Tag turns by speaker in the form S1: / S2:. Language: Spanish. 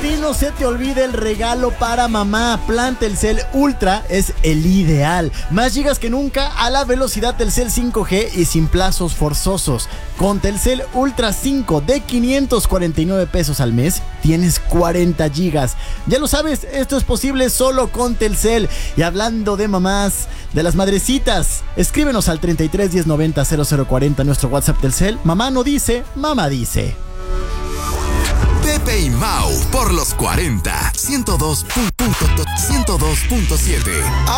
S1: ti no se te olvide el regalo para mamá. Plan Telcel Ultra es el ideal. Más gigas que nunca a la velocidad Telcel 5G y sin plazos forzosos. Con Telcel Ultra 5 de 549 pesos al mes, tienes 40 gigas. Ya lo sabes, esto es posible solo con Telcel. Y hablando de mamás, de las madrecitas, escríbenos al 33 10 90 0040 nuestro WhatsApp Telcel. Mamá no dice, mamá dice.
S2: Pepe y Mau por los 40 102.7.